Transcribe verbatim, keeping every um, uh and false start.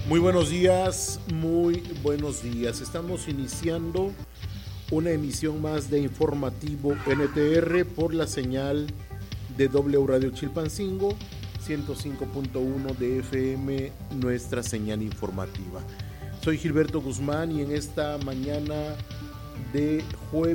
Muy buenos días, muy buenos días. Estamos iniciando una emisión más de Informativo N T R por la señal de W Radio Chilpancingo, ciento cinco punto uno de F M, nuestra señal informativa. Soy Gilberto Guzmán y en esta mañana de jueves